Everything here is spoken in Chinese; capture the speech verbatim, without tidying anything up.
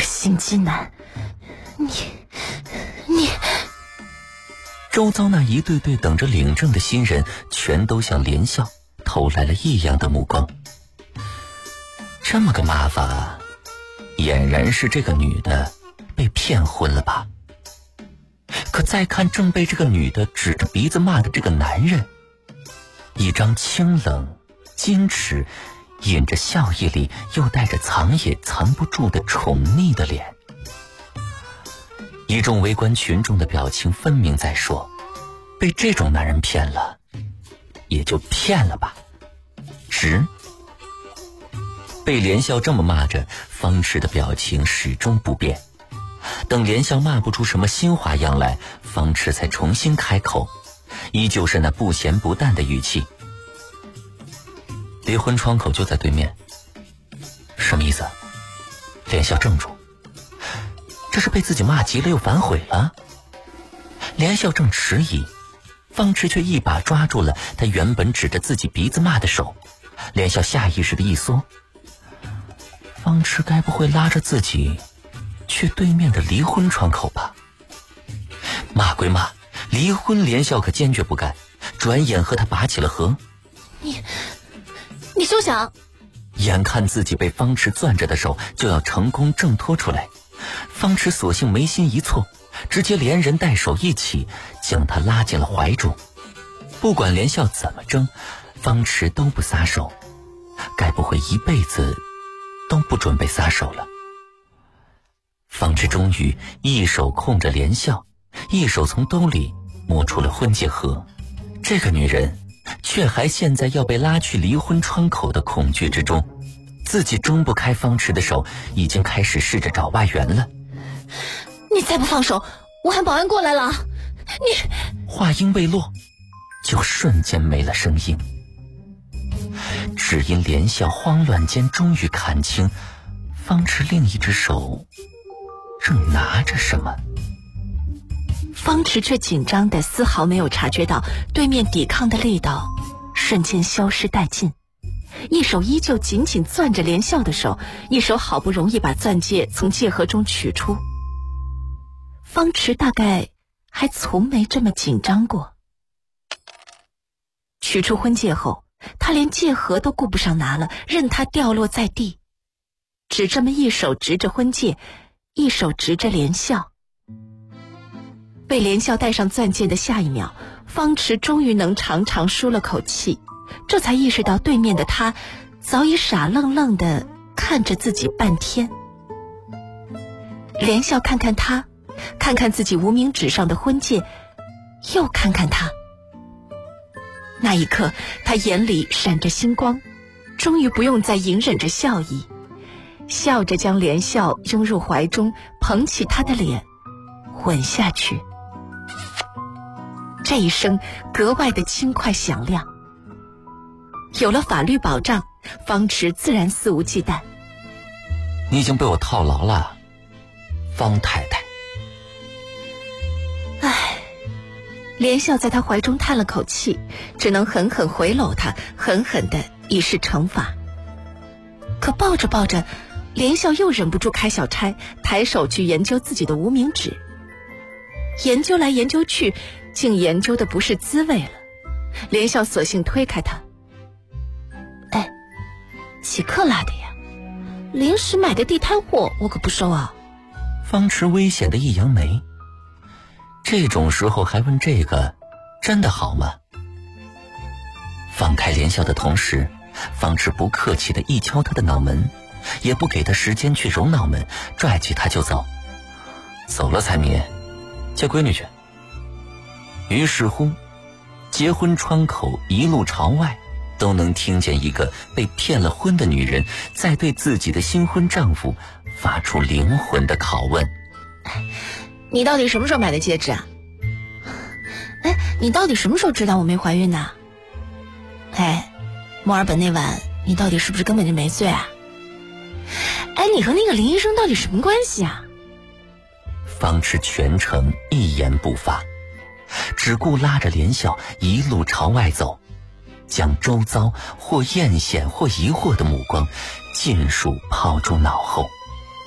心机男，你你周遭那一对对等着领证的新人全都向连笑投来了异样的目光。这么个骂法，俨然是这个女的被骗婚了吧？可再看正被这个女的指着鼻子骂的这个男人，一张清冷、矜持、隐着笑意里又带着藏也藏不住的宠溺的脸。一众围观群众的表情分明在说，被这种男人骗了，也就骗了吧，值。被连笑这么骂着，方池的表情始终不变。等连笑骂不出什么新花样来，方池才重新开口，依旧是那不咸不淡的语气。离婚窗口就在对面。什么意思？连笑怔住，这是被自己骂急了又反悔了？连笑正迟疑，方池却一把抓住了他原本指着自己鼻子骂的手，连笑下意识的一缩。方池该不会拉着自己去对面的离婚窗口吧？骂归骂，离婚连笑可坚决不干，转眼和他拔起了河。 你你休想！ 眼看自己被方池攥着的手就要成功挣脱出来，方池索性眉心一错，直接连人带手一起将他拉进了怀中。不管连笑怎么争，方池都不撒手，该不会一辈子都不准备撒手了。方池终于一手控着连笑，一手从兜里摸出了婚戒盒。这个女人却还陷在要被拉去离婚窗口的恐惧之中，自己挣不开方池的手，已经开始试着找外援了。 你再不放手，我喊保安过来了！你话音未落，就瞬间没了声音。只因连笑慌乱间终于看清，方池另一只手正拿着什么。 方池却紧张的丝毫没有察觉到对面抵抗的力道瞬间消失殆尽，一手依旧紧紧攥着连笑的手，一手好不容易把钻戒从戒盒中取出。方池大概还从没这么紧张过。取出婚戒后，他连戒盒都顾不上拿了，任它掉落在地，只这么一手执着婚戒，一手执着连笑。被连笑戴上钻戒的下一秒，方池终于能长长舒了口气，这才意识到对面的他早已傻愣愣地看着自己半天。连笑看看他，看看自己无名指上的婚戒，又看看他。那一刻，他眼里闪着星光，终于不用再隐忍着笑意，笑着将连笑拥入怀中，捧起他的脸吻下去。这一声格外的轻快响亮。有了法律保障，方池自然肆无忌惮。 你已经被我套牢了，方太太。 唉，连笑在他怀中叹了口气，只能狠狠回搂他，狠狠的以示惩罚。可抱着抱着，连笑又忍不住开小差，抬手去研究自己的无名指。研究来研究去，竟研究的不是滋味了。连笑索性推开他。哎，几克拉的呀？临时买的地摊货，我可不收啊！ 方池危险的一扬眉，这种时候还问这个，真的好吗？放开连笑的同时，方池不客气的一敲他的脑门，也不给他时间去揉脑门，拽起他就走。走了，彩民，接闺女去。于是乎，结婚窗口一路朝外，都能听见一个被骗了婚的女人在对自己的新婚丈夫发出灵魂的拷问。 你到底什么时候买的戒指啊？哎，你到底什么时候知道我没怀孕的？哎，墨尔本那晚你到底是不是根本就没醉啊？哎，你和那个林医生到底什么关系啊？ 方池全程一言不发，只顾拉着连笑一路朝外走，将周遭或艳羡或疑惑的目光尽数抛诸脑后。